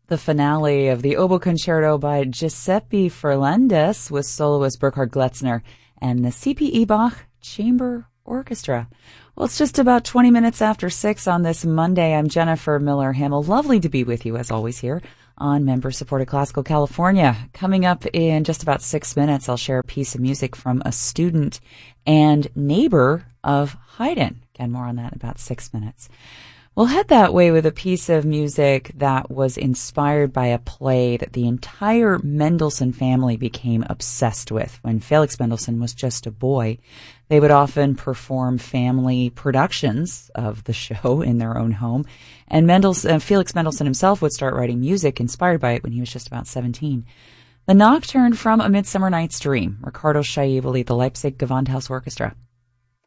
the finale of the Oboe Concerto by Giuseppe Fernandez with soloist Burkhard Gletzner and the C.P. Ebach Chamber Orchestra. Well, it's just about 20 minutes after 6 on this Monday. I'm Jennifer Miller-Hamill. Lovely to be with you, as always, here on Member-Supported Classical California. Coming up in just about 6 minutes, I'll share a piece of music from a student and neighbor of Haydn. Again, more on that in about 6 minutes. We'll head that way with a piece of music that was inspired by a play that the entire Mendelssohn family became obsessed with. When Felix Mendelssohn was just a boy, they would often perform family productions of the show in their own home. And Felix Mendelssohn himself would start writing music inspired by it when he was just about 17. The Nocturne from A Midsummer Night's Dream. Ricardo Chailly will lead the Leipzig Gewandhaus Orchestra.